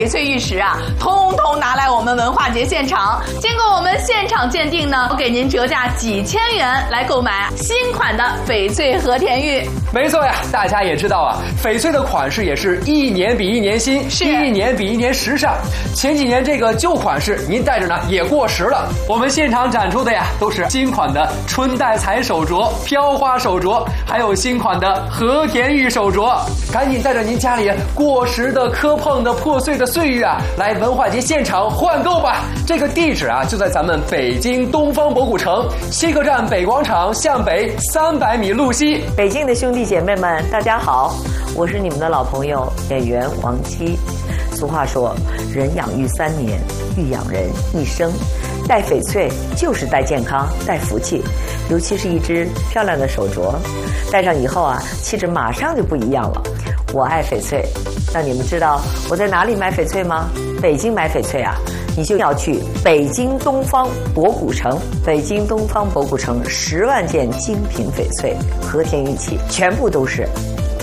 翡翠玉石啊，通通拿来我们文化节现场，经过我们现场鉴定呢，我给您折价几千元来购买新款的翡翠和田玉。 没错呀，大家也知道啊，翡翠的款式也是一年比一年新，一年比一年时尚。前几年这个旧款式您戴着呢也过时了，我们现场展出的呀都是新款的春带彩手镯、飘花手镯，还有新款的和田玉手镯。赶紧带着您家里过时的、磕碰的、破碎的岁月啊，来文化节现场换购吧！这个地址啊，就在咱们北京东方博古城西客站北广场向北300米路西。 北京的兄弟姐妹们，大家好，我是你们的老朋友演员王姬。俗话说，人养育3年，育养人一生。戴翡翠就是戴健康、戴福气，尤其是一只漂亮的手镯，戴上以后啊，气质马上就不一样了。我爱翡翠，那你们知道我在哪里买翡翠吗？北京买翡翠啊，你就要去北京东方博古城。北京东方博古城10万件精品翡翠和田玉器，全部都是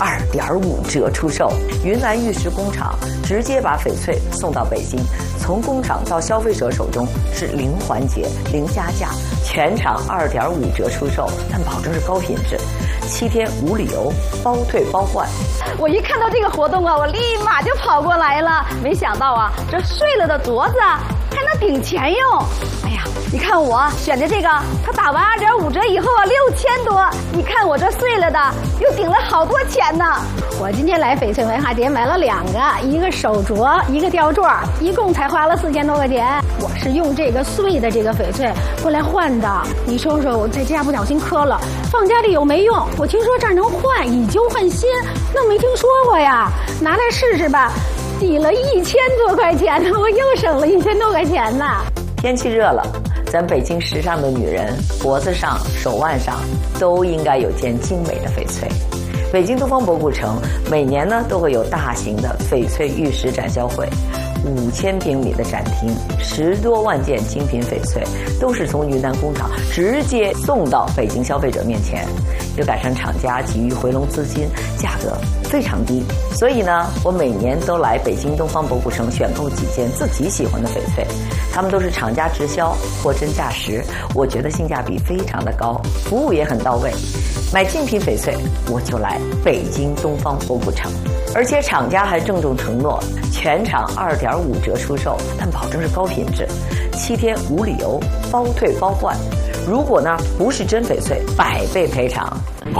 2.5折出售。云南玉石工厂直接把翡翠送到北京，从工厂到消费者手中是零环节、零加价，全场2.5折出售，但保证是高品质。7天无理由，包退包换。 我一看到这个活动啊，我立马就跑过来了。没想到啊，这碎了的镯子还能顶钱用。哎呀，你看我选的这个，它打完2.5折以后啊，6000多。你看我这碎了的，又顶了好多钱呢。我今天来翡翠文化节买了2个，一个手镯，一个吊坠，一共才花了4000多块钱。我是用这个碎的这个翡翠过来换的。你说说，我在家不小心磕了，放家里有没用？我听说这儿能换，以旧换新，那没听说过呀。拿来试试吧，抵了1000多块钱呢，我又省了1000多块钱呢。 天气热了，咱北京时尚的女人脖子上、手腕上都应该有件精美的翡翠。北京东方博古城每年呢都会有大型的翡翠玉石展销会，5000平米的展厅，10多万件精品翡翠都是从云南工厂直接送到北京消费者面前，又赶上厂家急于回笼资金，价格非常低，所以呢，我每年都来北京东方博古城选购几件自己喜欢的翡翠，他们都是厂家直销，货真价实，我觉得性价比非常的高，服务也很到位。买精品翡翠，我就来北京东方博古城，而且厂家还郑重承诺，全场2.5折出售，但保证是高品质，7天无理由，包退包换。如果呢不是真翡翠，100倍赔偿。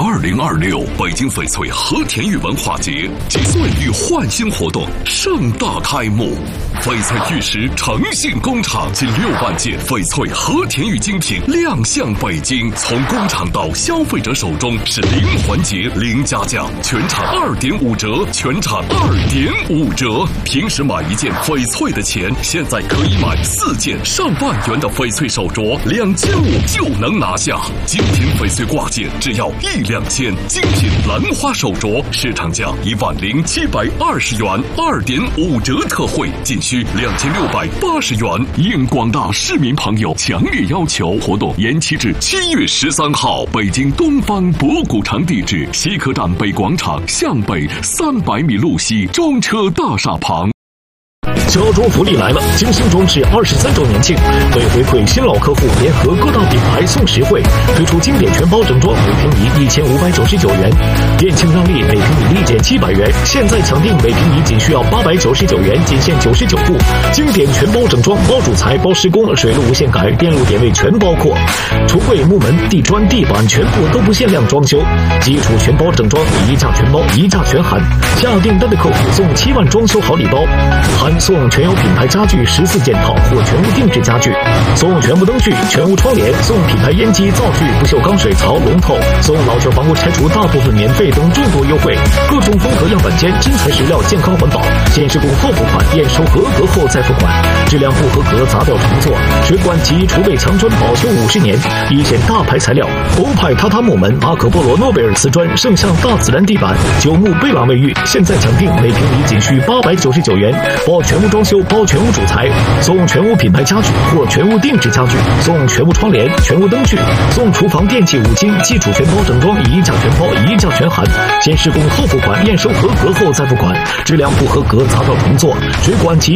2026北京翡翠和田玉文化节及岁玉焕新活动盛大开幕，翡翠玉石诚信工厂近6万件翡翠和田玉精品亮相北京，从工厂到消费者手中是零环节、零加价，全场2.5折，全场2.5折。平时买一件翡翠的钱，现在可以买4件上万元的翡翠手镯，2500就能拿下。精品翡翠挂件只要12000，精品兰花手镯市场价10720元，2.5折特惠，仅需2680元。应广大市民朋友强烈要求，活动延期至7月13号。北京东方博古城地址：西客站北广场向北300米路西中车大厦旁。 家装福利来了！金星装饰23周年庆，为回馈新老客户，联合各大品牌送实惠，推出经典全包整装，每平米1599元，店庆让利，每平米立减700元。现在抢订每平米仅需要899元，仅限99户。经典全包整装，包主材、包施工、水路无限改，电路点位全包括。橱柜、木门、地砖、地板全部都不限量装修，基础全包整装，一价全包，一价全含。下订单的客户送7万装修好礼包，含送全有品牌家具14件套或全屋定制家具，送全屋灯具、全屋窗帘，送品牌烟机、灶具、不锈钢水槽、龙头，送老旧房屋拆除大部分免费等众多优惠，各种风格样板间，真材实料，健康环保，先施工后付款，验收合格后再付款，质量不合格砸掉重做。水管及储备墙砖保修50年，一线大牌材料，欧派榻榻木门、马可波罗诺贝尔瓷砖、圣象大自然地板、9木贝朗卫浴，现在抢订每平米仅需899元，包全屋装修，包全屋主材，送全屋品牌家具或全屋定制家具，送全屋窗帘、全屋灯具，送厨房电器5金，基础全包整装，一价全包，一价全含，先施工后付款，验收合格后再付款，质量不合格砸掉重做。水管及